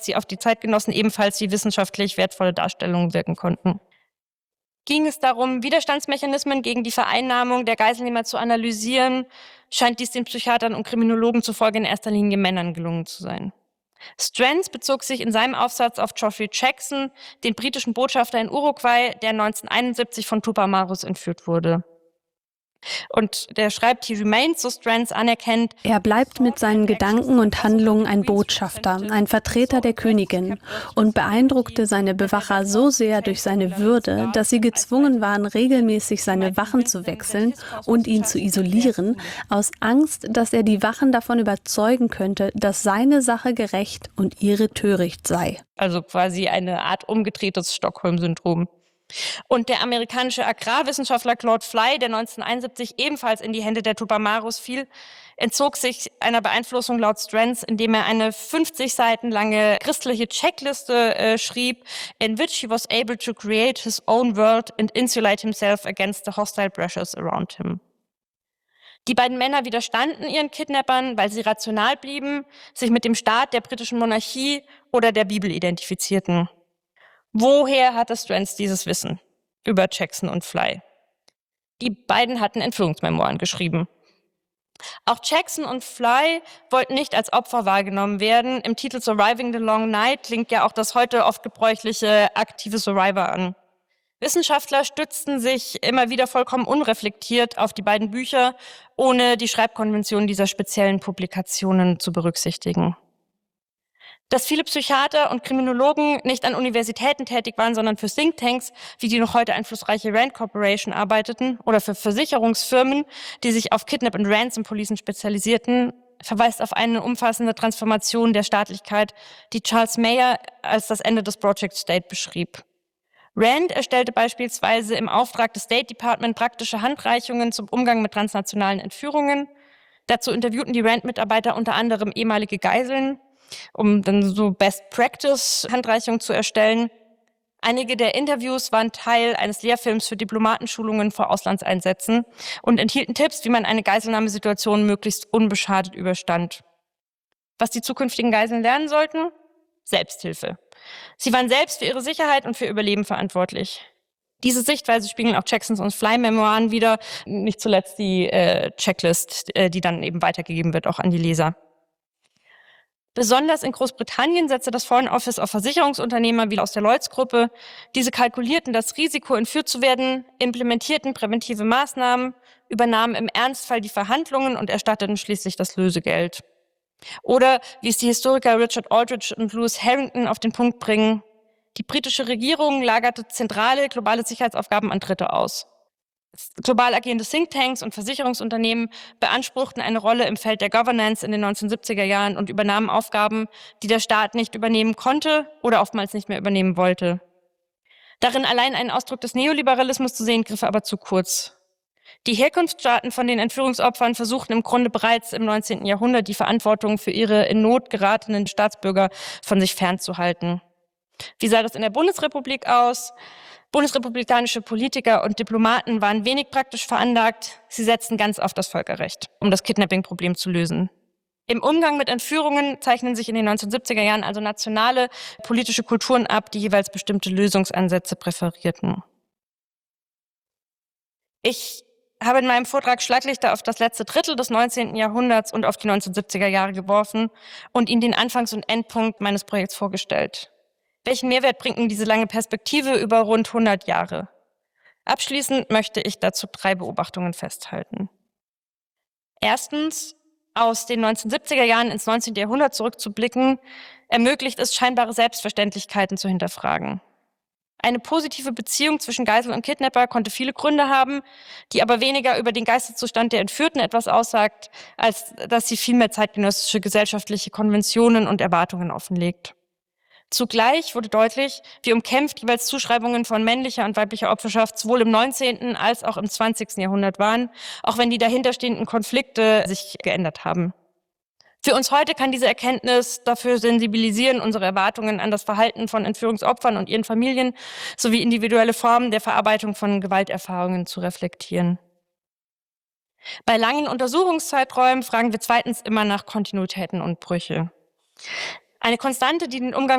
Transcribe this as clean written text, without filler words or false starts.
sie auf die Zeitgenossen ebenfalls wie wissenschaftlich wertvolle Darstellungen wirken konnten. Ging es darum, Widerstandsmechanismen gegen die Vereinnahmung der Geiselnehmer zu analysieren, scheint dies den Psychiatern und Kriminologen zufolge in erster Linie Männern gelungen zu sein. Stranz bezog sich in seinem Aufsatz auf Geoffrey Jackson, den britischen Botschafter in Uruguay, der 1971 von Tupamaros entführt wurde. Und der schreibt, he remains, so Stranz anerkennt. Er bleibt mit seinen Gedanken und Handlungen ein Botschafter, ein Vertreter der Königin und beeindruckte seine Bewacher so sehr durch seine Würde, dass sie gezwungen waren, regelmäßig seine Wachen zu wechseln und ihn zu isolieren, aus Angst, dass er die Wachen davon überzeugen könnte, dass seine Sache gerecht und ihre töricht sei. Also quasi eine Art umgedrehtes Stockholm-Syndrom. Und der amerikanische Agrarwissenschaftler Claude Fly, der 1971 ebenfalls in die Hände der Tupamaros fiel, entzog sich einer Beeinflussung laut Stranz, indem er eine 50 Seiten lange christliche Checkliste schrieb, in which he was able to create his own world and insulate himself against the hostile pressures around him. Die beiden Männer widerstanden ihren Kidnappern, weil sie rational blieben, sich mit dem Staat, der britischen Monarchie oder der Bibel identifizierten. Woher hatte Stranz dieses Wissen über Jackson und Fly? Die beiden hatten Entführungsmemoiren geschrieben. Auch Jackson und Fly wollten nicht als Opfer wahrgenommen werden. Im Titel Surviving the Long Night klingt ja auch das heute oft gebräuchliche aktive Survivor an. Wissenschaftler stützten sich immer wieder vollkommen unreflektiert auf die beiden Bücher, ohne die Schreibkonvention dieser speziellen Publikationen zu berücksichtigen. Dass viele Psychiater und Kriminologen nicht an Universitäten tätig waren, sondern für Thinktanks, wie die noch heute einflussreiche Rand Corporation arbeiteten, oder für Versicherungsfirmen, die sich auf Kidnap- und Ransom-Policen spezialisierten, verweist auf eine umfassende Transformation der Staatlichkeit, die Charles Mayer als das Ende des Project State beschrieb. Rand erstellte beispielsweise im Auftrag des State Department praktische Handreichungen zum Umgang mit transnationalen Entführungen. Dazu interviewten die Rand-Mitarbeiter unter anderem ehemalige Geiseln, um dann so Best-Practice-Handreichungen zu erstellen. Einige der Interviews waren Teil eines Lehrfilms für Diplomatenschulungen vor Auslandseinsätzen und enthielten Tipps, wie man eine Geiselnahmesituation möglichst unbeschadet überstand. Was die zukünftigen Geiseln lernen sollten? Selbsthilfe. Sie waren selbst für ihre Sicherheit und für ihr Überleben verantwortlich. Diese Sichtweise spiegeln auch Jacksons und Fly-Memoiren wider, nicht zuletzt die Checklist, die dann eben weitergegeben wird, auch an die Leser. Besonders in Großbritannien setzte das Foreign Office auf Versicherungsunternehmer wie aus der Lloyds-Gruppe. Diese kalkulierten das Risiko, entführt zu werden, implementierten präventive Maßnahmen, übernahmen im Ernstfall die Verhandlungen und erstatteten schließlich das Lösegeld. Oder, wie es die Historiker Richard Aldrich und Lewis Harrington auf den Punkt bringen, die britische Regierung lagerte zentrale globale Sicherheitsaufgaben an Dritte aus. Global agierende Thinktanks und Versicherungsunternehmen beanspruchten eine Rolle im Feld der Governance in den 1970er Jahren und übernahmen Aufgaben, die der Staat nicht übernehmen konnte oder oftmals nicht mehr übernehmen wollte. Darin allein einen Ausdruck des Neoliberalismus zu sehen, griff aber zu kurz. Die Herkunftsstaaten von den Entführungsopfern versuchten im Grunde bereits im 19. Jahrhundert die Verantwortung für ihre in Not geratenen Staatsbürger von sich fernzuhalten. Wie sah das in der Bundesrepublik aus? Bundesrepublikanische Politiker und Diplomaten waren wenig praktisch veranlagt. Sie setzten ganz auf das Völkerrecht, um das Kidnapping-Problem zu lösen. Im Umgang mit Entführungen zeichnen sich in den 1970er Jahren also nationale politische Kulturen ab, die jeweils bestimmte Lösungsansätze präferierten. Ich habe in meinem Vortrag Schlaglichter auf das letzte Drittel des 19. Jahrhunderts und auf die 1970er Jahre geworfen und Ihnen den Anfangs- und Endpunkt meines Projekts vorgestellt. Welchen Mehrwert bringt Ihnen diese lange Perspektive über rund 100 Jahre? Abschließend möchte ich dazu 3 Beobachtungen festhalten. Erstens, aus den 1970er Jahren ins 19. Jahrhundert zurückzublicken, ermöglicht es, scheinbare Selbstverständlichkeiten zu hinterfragen. Eine positive Beziehung zwischen Geisel und Kidnapper konnte viele Gründe haben, die aber weniger über den Geisteszustand der Entführten etwas aussagt, als dass sie vielmehr zeitgenössische gesellschaftliche Konventionen und Erwartungen offenlegt. Zugleich wurde deutlich, wie umkämpft jeweils Zuschreibungen von männlicher und weiblicher Opferschaft sowohl im 19. als auch im 20. Jahrhundert waren, auch wenn die dahinterstehenden Konflikte sich geändert haben. Für uns heute kann diese Erkenntnis dafür sensibilisieren, unsere Erwartungen an das Verhalten von Entführungsopfern und ihren Familien sowie individuelle Formen der Verarbeitung von Gewalterfahrungen zu reflektieren. Bei langen Untersuchungszeiträumen fragen wir zweitens immer nach Kontinuitäten und Brüche. Eine Konstante, die den Umgang